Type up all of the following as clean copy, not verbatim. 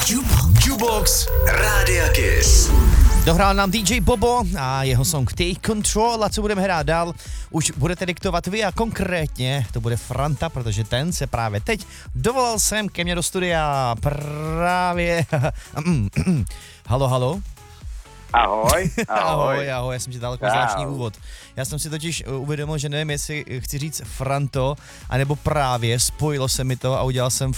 Jukebox Rádia Kiss. Dohrál nám DJ Bobo a jeho song Take Control. A co budeme hrát dál, už budete diktovat vy a konkrétně to bude Franta, protože ten se právě teď dovolal sem ke mně do studia. Právě. Halo. Ahoj. Ahoj, já jsem ti dal takový zvláštní úvod. Já jsem si totiž uvědomil, že nevím, jestli chci říct Franto, anebo právě, spojilo se mi to a udělal jsem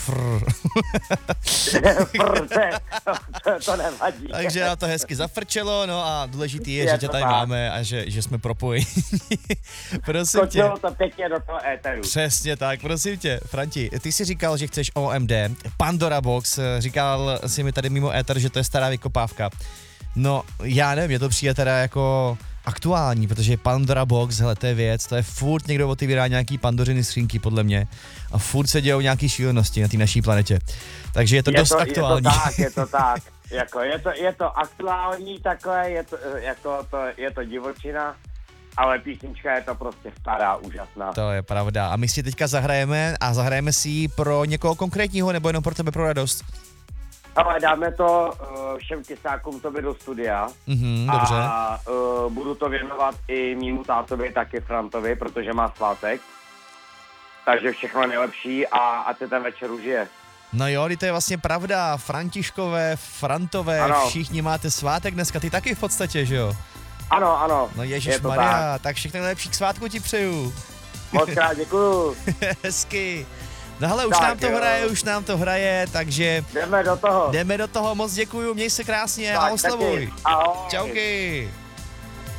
To nevadí. Takže na to hezky zafrčelo, no a důležitý je, že tě tady máme a že jsme propojeni. Prosím tě. Skočilo to pěkně do toho éteru. Přesně tak, prosím tě, Franti, ty jsi říkal, že chceš OMD, Pandora Box, říkal si mi tady mimo éter, že to je stará vykopávka. No, já nevím, mě to přijde teda jako aktuální, protože Pandora Box, hele, to je věc, to je furt někdo otevírá nějaký pandořiny skřínky, podle mě, a furt se dějou nějaký šílenosti na té naší planetě. Takže je to dost aktuální. Je to tak. Jako, je to aktuální takhle, je to divočina, ale písnička je to prostě stará, úžasná. To je pravda. A my si teďka zahrajeme si ji pro někoho konkrétního, nebo jenom pro tebe pro radost? Ale dáme to všem kysákům tobě do studia. Dobře. A budu to věnovat i mýmu tátovi, taky Frantovi, protože má svátek. Takže všechno nejlepší a ať se ten večer užije. No jo, to je vlastně pravda. Františkové, Frantové, ano. Všichni máte svátek dneska, ty taky v podstatě, že jo? Ano. No ježišmarja, tak všechno nejlepší k svátku ti přeju. Moc krát děkuju. Hezky. No hele, už nám to hraje, takže... Jdeme do toho, moc děkuju, měj se krásně tak, a oslavuj. Ahoj. Čauky.